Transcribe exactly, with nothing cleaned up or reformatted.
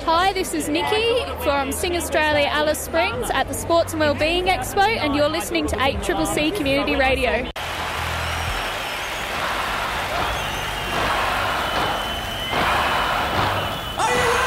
Hi, this is Nikki from Sing Australia Alice Springs at the Sports and Wellbeing Expo, and you're listening to eight C C C Community Radio.